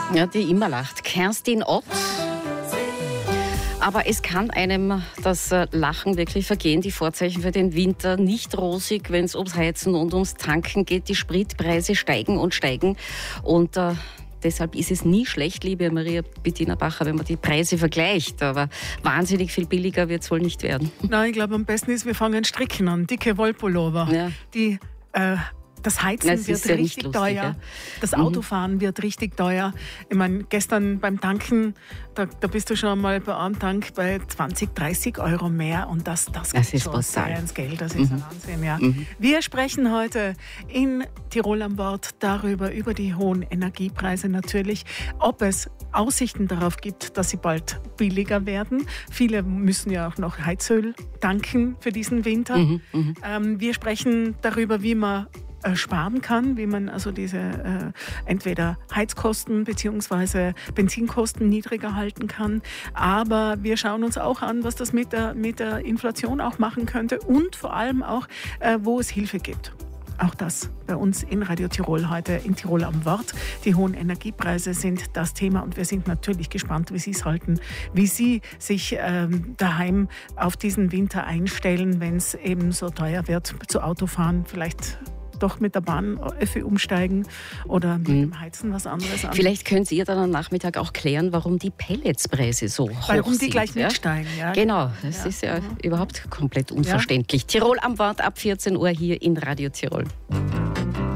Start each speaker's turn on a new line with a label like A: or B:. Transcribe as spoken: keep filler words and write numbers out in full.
A: Ja, die immer lacht. Kerstin Ott. Aber es kann einem das Lachen wirklich vergehen. Die Vorzeichen für den Winter nicht rosig, wenn es ums Heizen und ums Tanken geht. Die Spritpreise steigen und steigen. Und äh, deshalb ist es nie schlecht, liebe Maria Bettina Bacher, wenn man die Preise vergleicht. Aber wahnsinnig viel billiger wird es wohl nicht werden.
B: Nein, ich glaube, am besten ist, wir fangen stricken an. Dicke Wollpullover. Ja. Die... Äh, Das Heizen das wird richtig lustig, teuer, ja. Das Autofahren mhm. wird richtig teuer. Ich meine, gestern beim Tanken, da, da bist du schon mal bei einem Tank bei zwanzig, dreißig Euro mehr und das, das, das geht schon sehr ins Geld. Das ist mhm. ein Wahnsinn, ja. Mhm. Wir sprechen heute in Tirol am Wort darüber, über die hohen Energiepreise natürlich, ob es Aussichten darauf gibt, dass sie bald billiger werden. Viele müssen ja auch noch Heizöl tanken für diesen Winter. Mhm. Mhm. Ähm, wir sprechen darüber, wie man sparen kann, wie man also diese äh, entweder Heizkosten bzw. Benzinkosten niedriger halten kann. Aber wir schauen uns auch an, was das mit der, mit der Inflation auch machen könnte und vor allem auch, äh, wo es Hilfe gibt. Auch das bei uns in Radio Tirol heute in Tirol am Wort. Die hohen Energiepreise sind das Thema und wir sind natürlich gespannt, wie Sie es halten, wie Sie sich ähm, daheim auf diesen Winter einstellen, wenn es eben so teuer wird zu Autofahren. Vielleicht doch mit der Bahn Öffi umsteigen oder mit dem Heizen was anderes an.
A: Vielleicht können Sie dann am Nachmittag auch klären, warum die Pelletspreise so hoch
B: warum
A: sind.
B: die gleich
A: ja?
B: mitsteigen. Ja,
A: genau, das ja. ist ja mhm. überhaupt komplett unverständlich. Ja. Tirol am Wort ab vierzehn Uhr hier in Radio Tirol.